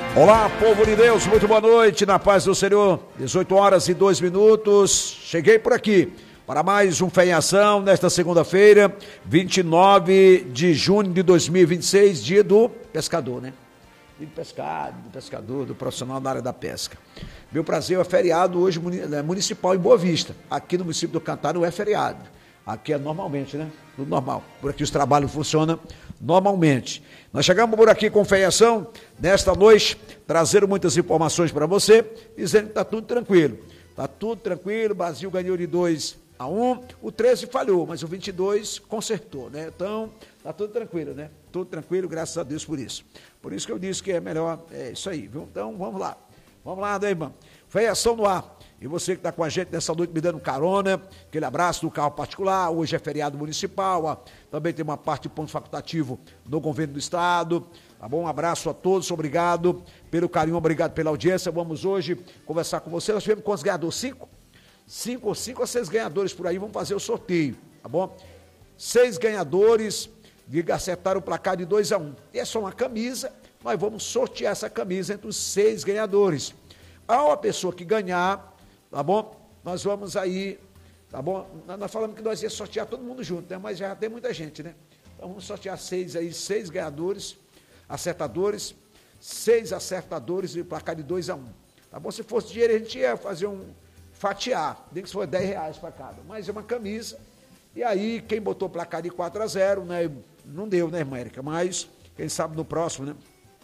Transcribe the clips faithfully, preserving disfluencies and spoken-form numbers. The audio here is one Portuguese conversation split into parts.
Olá, povo de Deus, muito boa noite, na paz do Senhor, dezoito horas e dois minutos, cheguei por aqui para mais um Fé em Ação, nesta segunda-feira, vinte e nove de junho de dois mil e vinte e seis, dia do pescador, né? Dia do pescado, do pescador, do profissional da área da pesca. Meu prazer, é feriado hoje municipal em Boa Vista, aqui no município do Cantar não é feriado, aqui é normalmente, né? Tudo normal, por aqui os trabalhos funcionam normalmente. Nós chegamos por aqui com Fé em Ação, nesta noite, trazendo muitas informações para você, dizendo que está tudo tranquilo. Está tudo tranquilo, o Brasil ganhou de dois a um, o treze falhou, mas o vinte e dois consertou, né? Então, está tudo tranquilo, né? Tudo tranquilo, graças a Deus por isso. Por isso que eu disse que é melhor, é isso aí, viu? Então, vamos lá. Vamos lá, né, irmão? Fé em Ação no ar. E você que está com a gente nessa noite me dando carona, aquele abraço do carro particular, hoje é feriado municipal, ó, também tem uma parte de ponto facultativo no governo do estado, tá bom? Um abraço a todos, obrigado pelo carinho, obrigado pela audiência. Vamos hoje conversar com você. Nós tivemos quantos ganhadores? Cinco? Cinco ou cinco a seis ganhadores por aí, vamos fazer o sorteio, tá bom? Seis ganhadores que acertaram o placar de dois a um. E é só uma camisa, nós vamos sortear essa camisa entre os seis ganhadores. A uma pessoa que ganhar, tá bom? Nós vamos aí, tá bom? Nós falamos que nós ia sortear todo mundo junto, né? Mas já tem muita gente, né? Então vamos sortear seis aí, seis ganhadores, acertadores, seis acertadores e placar de dois a um. Tá bom? Se fosse dinheiro, a gente ia fazer um fatiar, nem que for dez reais para cada. Mas é uma camisa. E aí, quem botou placar de quatro a zero, né? Não deu, né, irmã Érica? Mas, quem sabe no próximo, né?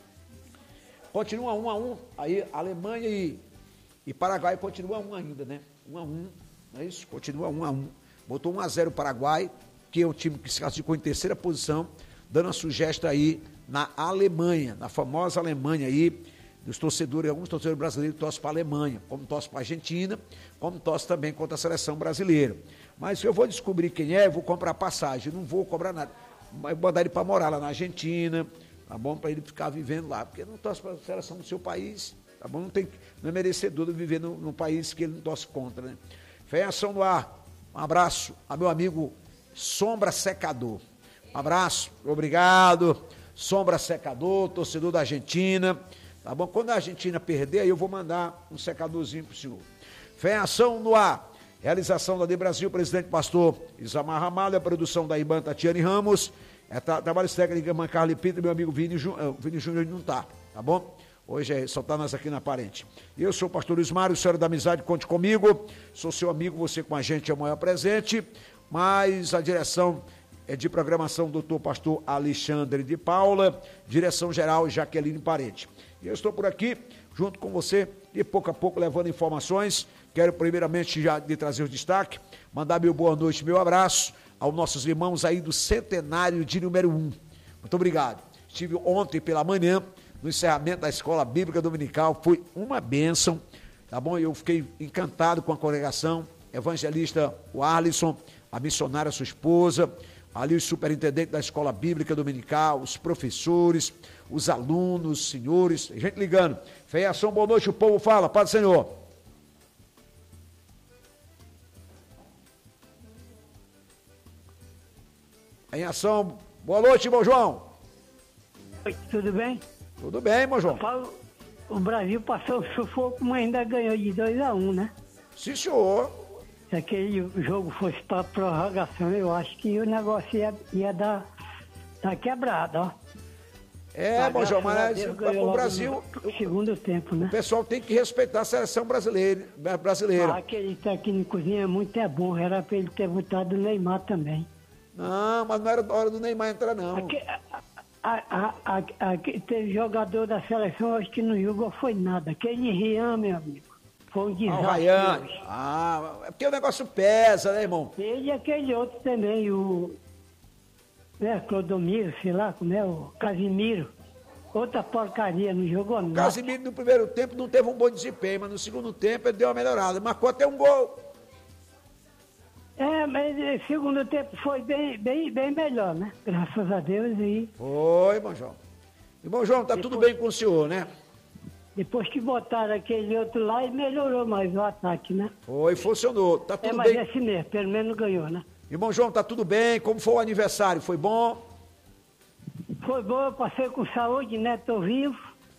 Continua um a um, aí Alemanha e, e Paraguai continua um ainda, né? um a um, não é isso? Continua um a um. Botou um a zero o Paraguai, que é o time que se classificou em terceira posição, dando a sugestão aí na Alemanha, na famosa Alemanha aí, dos torcedores, alguns torcedores brasileiros torcem para a Alemanha, como torcem para a Argentina, como torcem também contra a seleção brasileira. Mas se eu vou descobrir quem é, eu vou comprar passagem, não vou cobrar nada. Mas vou mandar ele para morar lá na Argentina, tá bom? Para ele ficar vivendo lá, porque não torce para a seleção do seu país, tá bom? Não, tem, não é merecedor de viver num, num país que ele não torce contra, né? Fé em Ação no ar. Um abraço a meu amigo Sombra Secador. Um abraço, obrigado. Sombra Secador, torcedor da Argentina, tá bom? Quando a Argentina perder, aí eu vou mandar um secadorzinho pro senhor. Fé em Ação no ar. Realização da D Brasil, presidente pastor Isamar Ramalho, a produção da Iban Tatiane Ramos. É, tra trabalhos técnicos, irmã Carla Pinto, meu amigo Vini, Ju, uh, Vini Júnior não está, tá bom? Hoje é só tá nós aqui na parente. Eu sou o pastor Luiz Mário, Senhora da Amizade, conte comigo. Sou seu amigo, você com a gente é o maior presente. Mas a direção é de programação, doutor pastor Alexandre de Paula, direção geral Jaqueline Parente. E eu estou por aqui, junto com você, e pouco a pouco levando informações. Quero primeiramente já de trazer o destaque, mandar meu boa noite, meu abraço aos nossos irmãos aí do centenário de número um. Muito obrigado. Estive ontem pela manhã no encerramento da Escola Bíblica Dominical, foi uma bênção, tá bom? Eu fiquei encantado com a congregação, evangelista o Arlisson, a missionária sua esposa, ali o superintendente da Escola Bíblica Dominical, os professores, os alunos, os senhores, gente ligando. Fé em Ação, boa noite, o povo fala, Pai do Senhor. Em Ação, boa noite, irmão João. Oi, tudo bem? Tudo bem, irmão João. Paulo, o Brasil passou o sufoco, mas ainda ganhou de dois a um, né? Sim, senhor. Se aquele jogo fosse para prorrogação, eu acho que o negócio ia, ia dar, dar quebrado, ó. É, irmão João, mas o Brasil... No segundo tempo, né? O pessoal tem que respeitar a seleção brasileira. brasileira. Ah, aquele técnicozinho é muito é bom, era para ele ter botado o Neymar também. Não, mas não era hora do Neymar entrar, não. Aqui, a, a, a, a, teve jogador da seleção, acho que não jogou foi nada. Aquele Rian, meu amigo, foi um desastre. Ah, o Ryan. Ah, é porque o negócio pesa, né, irmão? Ele e aquele outro também, o... né, Clodomiro, sei lá como é, o Casimiro. Outra porcaria, não jogou nada. Casimiro no primeiro tempo não teve um bom desempenho, mas no segundo tempo ele deu uma melhorada. Marcou até um gol. É, mas o segundo tempo foi bem, bem, bem melhor, né? Graças a Deus. E... Foi, irmão João. Irmão João, tá depois, tudo bem com o senhor, né? Depois que botaram aquele outro lá, ele melhorou mais o ataque, né? Foi, funcionou. Tá tudo é, mas bem. É assim mesmo, pelo menos ganhou, né? Irmão João, tá tudo bem? Como foi o aniversário? Foi bom? Foi bom, eu passei com saúde, né? Tô vivo.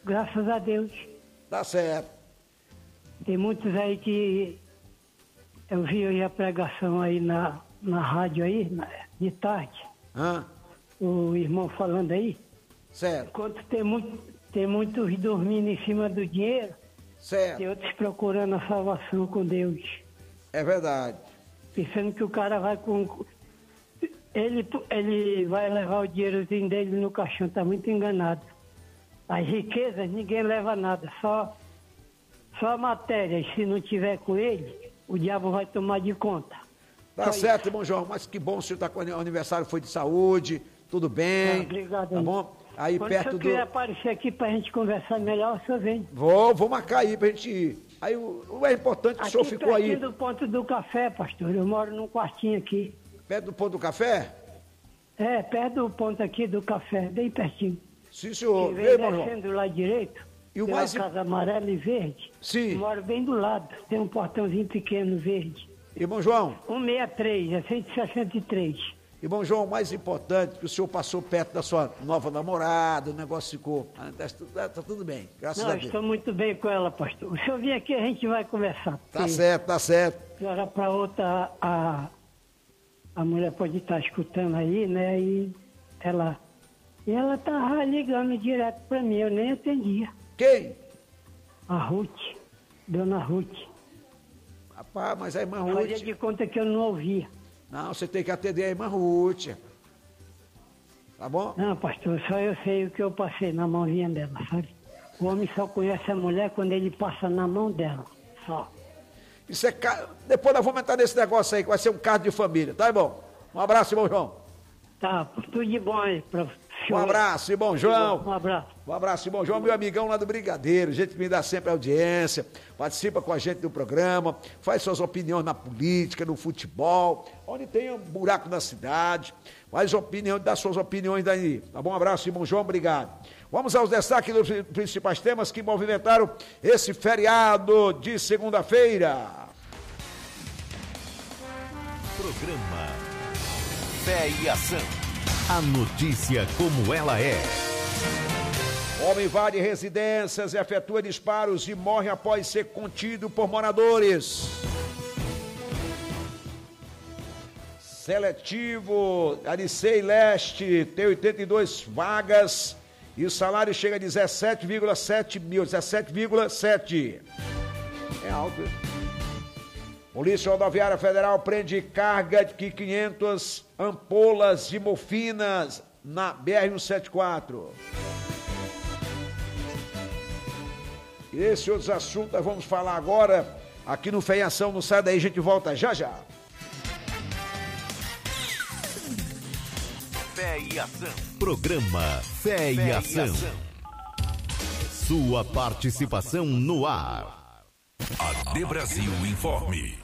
graças a Deus. Tá certo. Tem muitos aí que eu vi hoje a pregação aí na, na rádio aí, na, de tarde. Hã? O irmão falando aí. Certo. Enquanto tem, muito, tem muitos dormindo em cima do dinheiro, Certo. tem outros procurando a salvação com Deus. É verdade. Pensando que o cara vai com... Ele, ele vai levar o dinheirozinho dele no caixão, tá muito enganado. As riquezas, ninguém leva nada, só, só a matéria. E se não tiver com ele, o diabo vai tomar de conta. Tá só certo, isso. irmão João, mas que bom o senhor tá com o aniversário, foi de saúde, tudo bem. Ah, obrigado. Tá bom? Aí Quando perto o senhor do... quiser aparecer aqui pra gente conversar melhor, o senhor vem. Vou, vou marcar aí pra gente ir. Aí o, o é importante que Aqui o senhor ficou aí. pertinho do ponto do café, pastor. Eu moro num quartinho aqui. Perto do ponto do café? É, perto do ponto aqui do café, bem pertinho. Sim, senhor. Quem Vê, vem irmão João. descendo lá direito, E o tem mais... uma casa amarela e verde. Sim. Eu moro bem do lado. Tem um portãozinho pequeno verde. Irmão João, cento e sessenta e três, é cento e sessenta e três. irmão João, o mais importante é que o senhor passou perto da sua nova namorada, o negócio ficou... Ah, tá, tá, tá tudo bem, graças Não, a Deus. estou muito bem com ela, pastor. Se eu vir aqui, a gente vai conversar. Tá certo, tá certo. Agora, para outra, a, a mulher pode estar escutando aí, né? E ela, e ela tava ligando direto para mim, eu nem atendia. Quem? A Ruth, dona Ruth. Rapaz, mas a irmã Fazia Ruth... de conta que eu não ouvia. Não, você tem que atender a irmã Ruth. Tá bom? Não, pastor, só eu sei o que eu passei na mãozinha dela, sabe? O homem só conhece a mulher quando ele passa na mão dela, só. Isso é... ca- Depois nós vamos entrar nesse negócio aí, que vai ser um caso de família, tá, irmão? Um abraço, irmão João. Tá, tudo de bom aí pra Um abraço, irmão João. Um abraço. Um abraço, irmão João, meu amigão lá do Brigadeiro, gente que me dá sempre audiência, participa com a gente do programa, faz suas opiniões na política, no futebol, onde tem um buraco na cidade, faz opinião, dá suas opiniões daí, tá bom? Um abraço, irmão João, obrigado. Vamos aos destaques dos principais temas que movimentaram esse feriado de segunda-feira. Programa Fé e Ação. A notícia como ela é. Homem invade residências e efetua disparos e morre após ser contido por moradores. Seletivo, Aricei Leste, tem oitenta e duas vagas e o salário chega a dezessete vírgula sete mil, dezessete vírgula sete. É alto. Polícia Rodoviária Federal prende carga de quinhentas ampolas de morfinas na B R cento e setenta e quatro. E esse outros assuntos nós vamos falar agora aqui no Fé em Ação. Não sai daí, a gente volta já já. Fé e Ação. Programa Fé e Ação. Sua participação no ar. A D Brasil informe.